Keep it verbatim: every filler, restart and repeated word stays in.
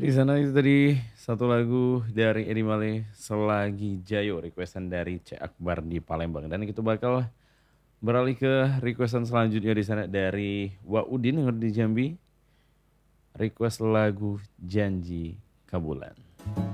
Di sana itu tadi satu lagu dari Edi Male, Selagi Jayo, requestan dari C. Akbar di Palembang. Dan kita bakal beralih ke requestan selanjutnya di sana dari Waudin yang ada di Jambi. Request lagu Janji Kabulan.